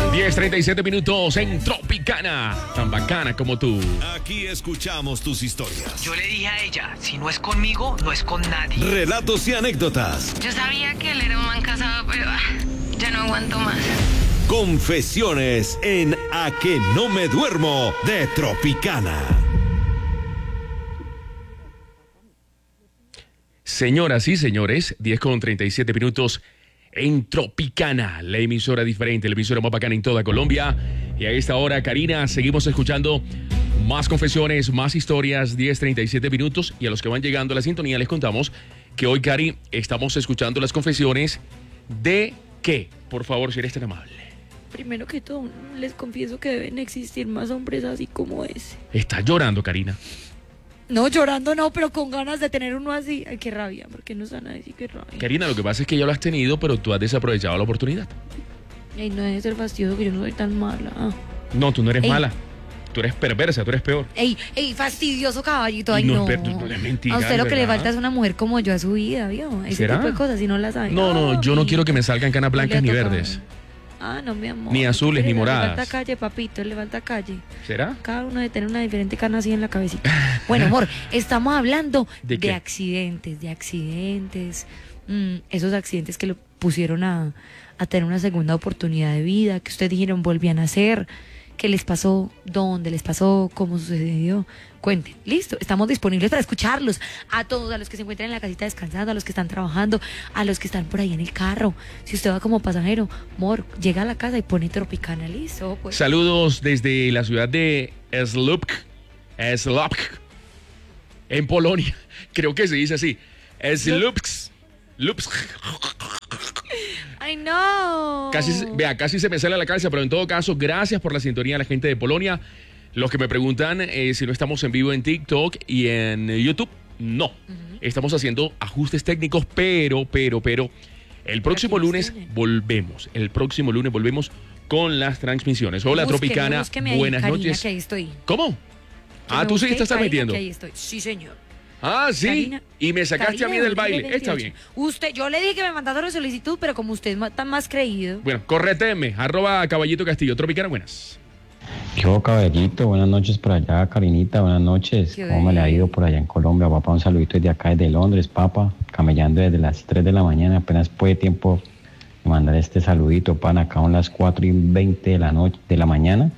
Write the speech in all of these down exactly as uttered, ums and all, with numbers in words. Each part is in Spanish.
diez treinta y siete minutos en Tropicana, tan bacana como tú. Aquí escuchamos tus historias. Yo le dije a ella, si no es conmigo, no es con nadie. Relatos y anécdotas. Yo sabía que él era un man casado, pero ah, ya no aguanto más. Confesiones en A que no me duermo de Tropicana. Señoras y señores, diez con treinta y siete minutos en Tropicana, la emisora diferente, la emisora más bacana en toda Colombia. Y a esta hora, Karina, seguimos escuchando más confesiones, más historias, diez treinta y siete minutos. Y a los que van llegando a la sintonía les contamos que hoy, Cari, estamos escuchando las confesiones de ¿qué? Por favor, si eres tan amable. Primero que todo, les confieso que deben existir más hombres así como ese. Estás llorando, Karina. No, llorando no, pero con ganas de tener uno así. Ay, qué rabia, porque no van a decir qué rabia. Karina, lo que pasa es que ya lo has tenido, pero tú has desaprovechado la oportunidad. Ay, no debe ser fastidioso que yo no soy tan mala. Ah. No, tú no eres Ey. mala. Tú eres perversa, tú eres peor. Ey, ey, fastidioso caballito, ay No, no. pero no es mentira, A usted lo de que le verdad. falta es una mujer como yo a su vida, ¿vio? Ese ¿Será? tipo de cosas, si no las hay. No, no, yo no Ay, quiero que me salgan canas blancas le ni ha tocado. verdes. Ah, no, mi amor. Ni azules, ni Le moradas. falta calle, papito, le falta calle. ¿Será? Cada uno debe tener una diferente cana así en la cabecita. Bueno, amor, estamos hablando ¿De de, qué? accidentes, de accidentes. Mm, esos accidentes que lo pusieron a, a tener una segunda oportunidad de vida, que ustedes dijeron volvían a hacer. ¿Qué les pasó? ¿Dónde les pasó? ¿Cómo sucedió? Cuenten. Listo, estamos disponibles para escucharlos. A todos, a los que se encuentran en la casita descansando, a los que están trabajando, a los que están por ahí en el carro. Si usted va como pasajero, amor, llega a la casa y pone Tropicana, listo. Pues. Saludos desde la ciudad de Słupsk, Słupsk, en Polonia. Creo que se dice así. Słupsk. Słupsk. ¡Ay, no! Casi, se- vea, casi se me sale a la cabeza, pero en todo caso, gracias por la sintonía a la gente de Polonia. Los que me preguntan eh, si no estamos en vivo en TikTok y en YouTube, no. Estamos haciendo ajustes técnicos, pero, pero, pero, el próximo aquí nos lunes tienen. volvemos. El próximo lunes volvemos con las transmisiones. Hola, Búsqueme, Tropicana. búsqueme ahí, Buenas Karina, noches. que ahí estoy. ¿Cómo? Que Ah, me tú sí busque, te estás Karina, metiendo. que ahí estoy. Sí, señor. Ah, sí. Karina- y me sacaste Karina a mí del Rodríguez baile. Está veintiocho. bien. Usted, yo le dije que me mandara la solicitud, pero como usted es ma- tan más creído. Bueno, correteme. Arroba Caballito Castillo. Tropicana, buenas. ¿Qué hubo, caballito? Buenas noches por allá, Karinita, buenas noches. Qué ¿Cómo me le ha bien. ido por allá en Colombia, papá? Un saludito desde acá, desde Londres, papá, camellando desde las tres de la mañana, apenas puede tiempo de mandar este saludito, pan, acá son las cuatro y veinte de la noche, de la mañana,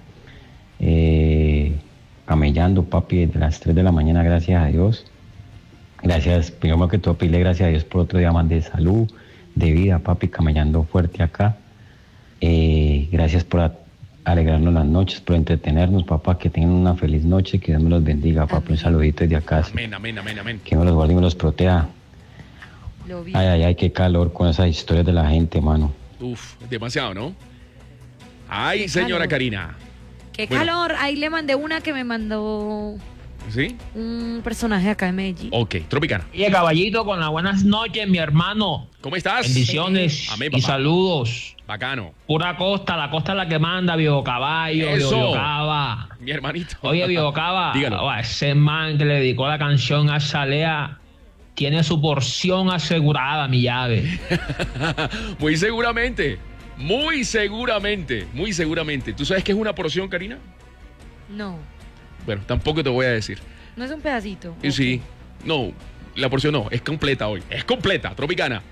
eh, camellando, papi, desde las tres de la mañana, gracias a Dios. Gracias, primero que todo, pile gracias a Dios por otro día más de salud, de vida, papi, camellando fuerte acá. Eh, gracias por a- alegrarnos las noches, por entretenernos, papá, que tengan una feliz noche, que Dios me los bendiga, papá, un Amén. saludito desde acá, Amén, amén, amén, amén. que me los guarde y me los proteja. Lo vi. Ay, ay, ay, qué calor con esas historias de la gente, mano. Uf, demasiado, ¿no? Ay, Qué señora calor. Karina. Qué Bueno. calor. Ahí le mandé una que me mandó ¿Sí? un personaje acá de Medellín. Ok, Tropicana. Oye, caballito, con las buenas noches, mi hermano. ¿Cómo estás? Bendiciones Amén, y papá. saludos. Bacano. Pura costa, la costa es la que manda, Viejo Caballo, Eso. Viejo Cava. Mi hermanito. Oye, Viejo Cava, Dígalo. oh, ese man que le dedicó la canción a Salea tiene su porción asegurada, mi llave. Muy seguramente. Muy seguramente. Muy seguramente. ¿Tú sabes qué es una porción, Karina? No, Bueno, tampoco te voy a decir. no es un pedacito. Y sí. No, la porción no. Es completa hoy. Es completa. Tropicana.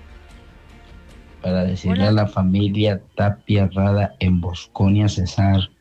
Para decirle Hola. a la familia Tapia Rada en Bosconia, Cesar,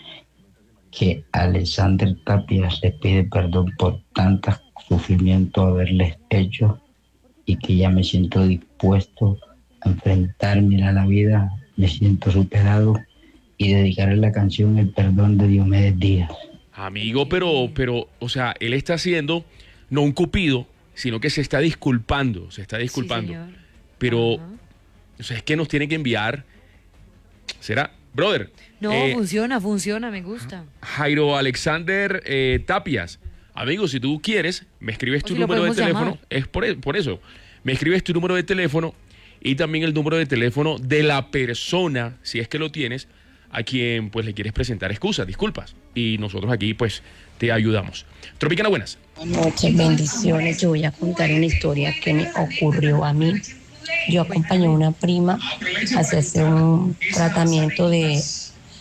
que Alexander Tapia le pide perdón por tanto sufrimiento haberles hecho y que ya me siento dispuesto a enfrentarme a la vida, me siento superado y dedicarle la canción El perdón de Diomedes Díaz. Amigo, pero, pero, o sea, él está haciendo no un cupido, sino que se está disculpando. Se está disculpando. Sí, señor. pero, Ajá. o sea, es que nos tiene que enviar. ¿Será? Brother. No, eh, funciona, funciona, me gusta. Jairo Alexander eh, Tapias. Amigo, si tú quieres, me escribes O tu si lo número de podemos teléfono. llamar. Es por, e- por eso. Me escribes tu número de teléfono y también el número de teléfono de la persona, si es que lo tienes, a quien pues le quieres presentar excusas, disculpas. Y nosotros aquí pues te ayudamos. Tropicana, buenas. Buenas noches, bendiciones. Yo voy a contar una historia que me ocurrió a mí. Yo acompañé a una prima a hacerse un tratamiento de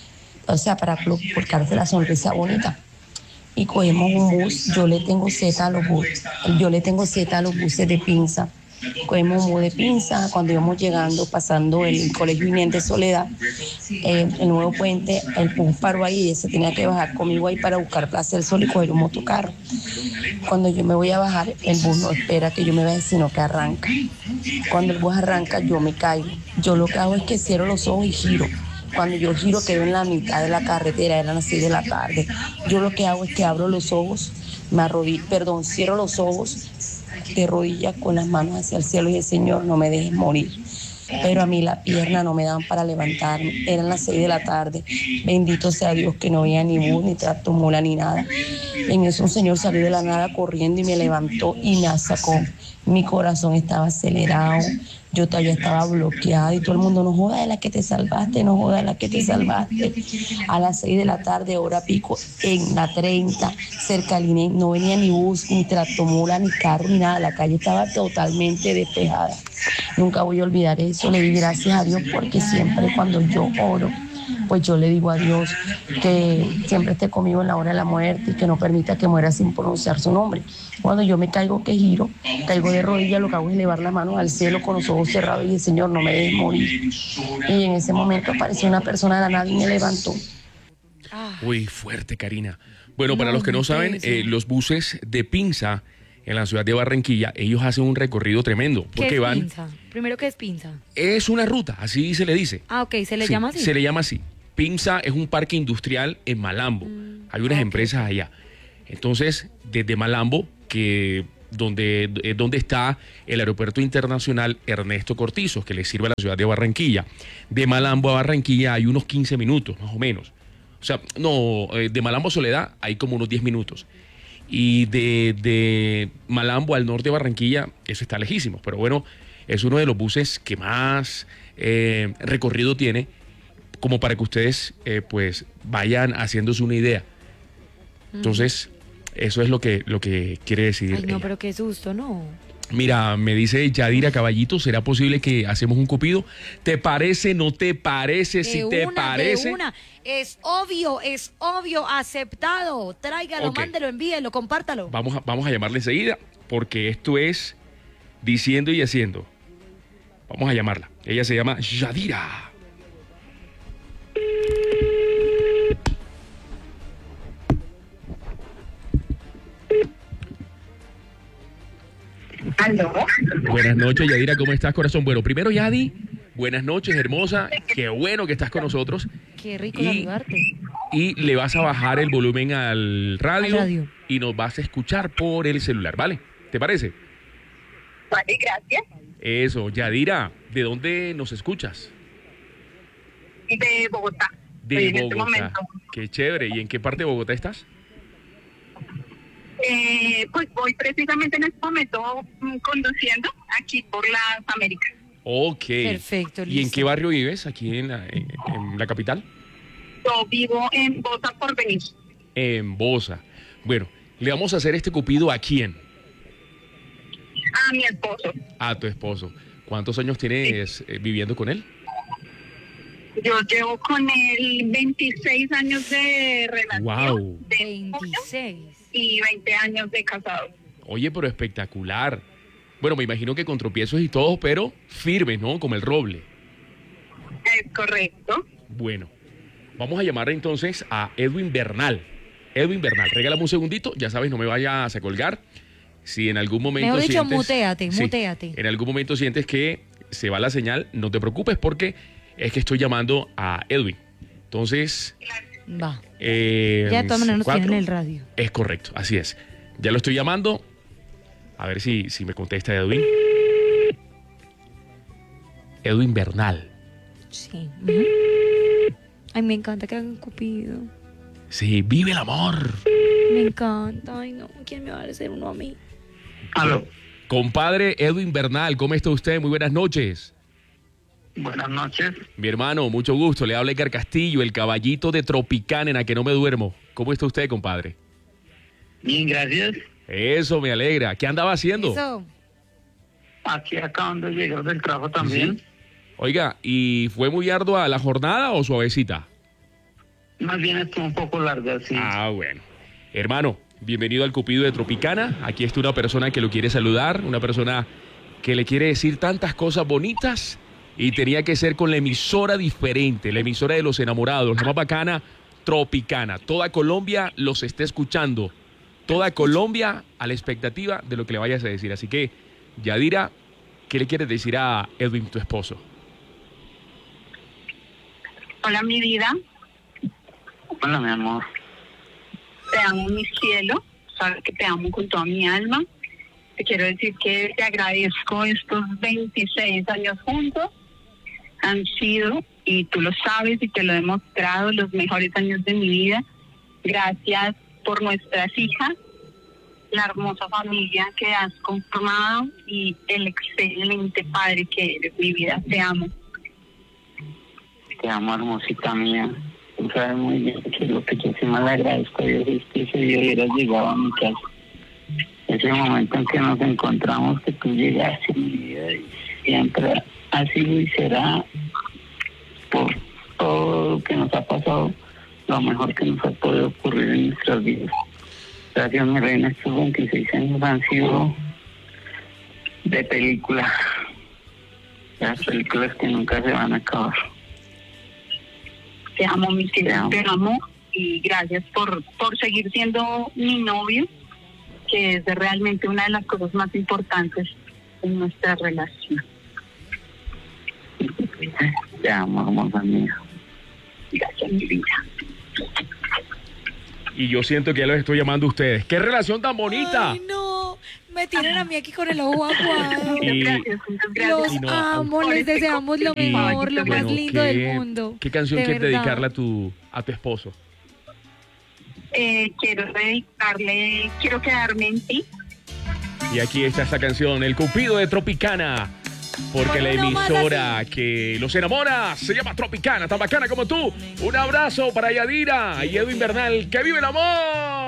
o sea, para colocarse la sonrisa bonita. Y cogemos un bus, yo le tengo Z a los buses, yo le tengo Z a los buses de Pinza. Cogemos un bus de Pinza, cuando íbamos llegando, pasando el colegio Viniente Soledad, eh, el nuevo puente, el bus paró ahí y ella se tenía que bajar conmigo ahí para buscar Plaza del Sol y coger un motocarro. Cuando yo me voy a bajar, el bus no espera que yo me baje, sino que arranca. Cuando el bus arranca, yo me caigo. Yo lo que hago es que cierro los ojos y giro. Cuando yo giro, quedo en la mitad de la carretera, eran las seis de la tarde. Yo lo que hago es que abro los ojos, me arrodillo, perdón, cierro los ojos, de rodillas con las manos hacia el cielo y el Señor, no me dejes morir. Pero a mí la pierna no me daban para levantarme, eran las seis de la tarde. Bendito sea Dios que no veía ni bus, ni tractomula, ni nada. En eso un señor salió de la nada corriendo y me levantó y me sacó. Mi corazón estaba acelerado, yo todavía estaba bloqueada y todo el mundo, no joda de la que te salvaste, no joda de la que te salvaste. A las seis de la tarde, hora pico, en la treinta, cerca del I N E, no venía ni bus, ni tractomula, ni carro, ni nada. La calle estaba totalmente despejada. Nunca voy a olvidar eso. Le di gracias a Dios porque siempre cuando yo oro, pues yo le digo a Dios que siempre esté conmigo en la hora de la muerte y que no permita que muera sin pronunciar su nombre. Cuando yo me caigo, que giro, caigo de rodillas, lo que hago es elevar las manos al cielo con los ojos cerrados y el Señor, no me dejes morir. Y en ese momento apareció una persona de la nada y me levantó. Uy, fuerte, Karina. Bueno, para los que no saben, eh, los buses de Pinza en la ciudad de Barranquilla, ellos hacen un recorrido tremendo. Porque ¿Qué es van. Pinza? Primero, ¿qué es Pinza? Es una ruta, así se le dice. Ah, ok, ¿se le Sí, llama así? Se le llama así. Pinza es un parque industrial en Malambo. Mm, Hay unas okay. empresas allá. Entonces, desde Malambo, que donde, eh, donde está el aeropuerto internacional Ernesto Cortizos, que le sirve a la ciudad de Barranquilla. De Malambo a Barranquilla hay unos quince minutos, más o menos. O sea, no, eh, de Malambo a Soledad hay como unos diez minutos. Y de, de Malambo al norte de Barranquilla, eso está lejísimo. Pero bueno, es uno de los buses que más eh, recorrido tiene, como para que ustedes eh, pues vayan haciéndose una idea. Entonces, eso es lo que, lo que quiere decir. Ay, no, ella. pero qué susto, ¿no? Mira, me dice Yadira Caballito, ¿será posible que hacemos un cupido? ¿Te parece, no te parece? De Si una, te parece. De una. Es obvio, es obvio, aceptado. Tráigalo, Ok. mándelo, envíelo, compártalo. Vamos a, vamos a llamarle enseguida, porque esto es diciendo y haciendo. Vamos a llamarla. Ella se llama Yadira. ¿Aló? Buenas noches, Yadira, ¿cómo estás, corazón? Bueno, primero, Yadi, buenas noches, hermosa. Qué bueno que estás con nosotros. Qué rico Y- saludarte. Y le vas a bajar el volumen al radio, Al radio. y nos vas a escuchar por el celular, ¿vale? ¿Te parece? Vale, gracias. Eso, Yadira, ¿de dónde nos escuchas? De Bogotá. De Estoy en este Bogotá. momento. Qué chévere. ¿Y en qué parte de Bogotá estás? Eh, pues voy precisamente en este momento mm, conduciendo aquí por las Américas. Ok. Perfecto, ¿Y en listo. qué barrio vives? ¿Aquí en la, en, en la capital? Yo vivo en Bosa por venir. En Bosa. Bueno, le vamos a hacer este cupido ¿a quién? A mi esposo. A tu esposo. ¿Cuántos años tienes eh, viviendo con él? Yo llevo con él veintiséis años de relación. Wow. De novio veintiséis. y veinte años de casado. Oye, pero espectacular. Bueno, me imagino que con tropiezos y todo, pero firmes, ¿no? Como el roble. Es correcto. Bueno, vamos a llamar entonces a Edwin Bernal. Edwin Bernal, regálame un segundito, ya sabes, no me vayas a colgar. Si en algún momento Mejor dicho, sientes... mutéate, Sí, mutéate. en algún momento sientes que se va la señal, no te preocupes porque es que estoy llamando a Edwin. Entonces... Va. Eh, Ya de todas maneras nos cuatro. tienen en el radio. Es correcto, así es. Ya lo estoy llamando. A ver si, si me contesta Edwin. Edwin Bernal. Sí. Ujú. Ay, me encanta que hagan Cupido. Sí, vive el amor. Me encanta. Ay, no. ¿Quién me va a hacer uno a mí? Aló. Compadre Edwin Bernal, ¿cómo está usted? Muy buenas noches. Buenas noches. Mi hermano, mucho gusto. Le habla Edgar Castillo, el caballito de Tropicana en A Que No Me Duermo. ¿Cómo está usted, compadre? Bien, gracias. Eso me alegra. ¿Qué andaba haciendo? Eso. Aquí acabando de llegar del trabajo también. Sí. Oiga, ¿y fue muy ardua la jornada o suavecita? Más bien estuvo un poco larga, sí. Ah, bueno. Hermano, bienvenido al Cupido de Tropicana. Aquí está una persona que lo quiere saludar, una persona que le quiere decir tantas cosas bonitas y tenía que ser con la emisora diferente, la emisora de los enamorados, la más bacana, Tropicana. Toda Colombia los está escuchando. Toda Colombia a la expectativa de lo que le vayas a decir. Así que, Yadira, ¿qué le quieres decir a Edwin, tu esposo? Hola, mi vida. Hola, mi amor. Te amo, mi cielo. Sabes que te amo con toda mi alma. Te quiero decir que te agradezco estos veintiséis años juntos. Han sido, y tú lo sabes y te lo he demostrado, los mejores años de mi vida. Gracias por nuestras hijas, la hermosa familia que has conformado y el excelente padre que eres, mi vida. Te amo. Te amo, hermosita mía. Tú sabes muy bien que lo que yo sí más le agradezco a Dios es que ese día hubieras llegado a mi casa. Ese momento en que nos encontramos, que tú llegaste a mi vida y siempre ha sido y será, por todo lo que nos ha pasado, lo mejor que nos ha podido ocurrir en nuestras vidas. Gracias, mi reina. Estos veintiséis años han sido de película. Las películas que nunca se van a acabar. Te amo, mi cielo. Te amo. Te amo y gracias por, por seguir siendo mi novio, que es realmente una de las cosas más importantes en nuestra relación. Te amo, hermosa mía. Gracias, mi vida. Y yo siento que ya los estoy llamando a ustedes. ¡Qué relación tan bonita! Ay, no. Me tienen a mí aquí con el ojo aguado. Y- Gracias, muchas gracias. Los Y no, amo, por les este deseamos lo cumplido. mejor, lo más Bueno, lindo ¿qué- del mundo. ¿Qué canción De quieres verdad. dedicarle a tu, a tu esposo? Eh, quiero dedicarle, quiero quedarme en ti. Y aquí está esta canción, El Cupido de Tropicana. Porque la Uno más emisora que los enamora se llama Tropicana, tan bacana como tú. Un abrazo para Yadira y Edwin Bernal. ¡Que vive el amor!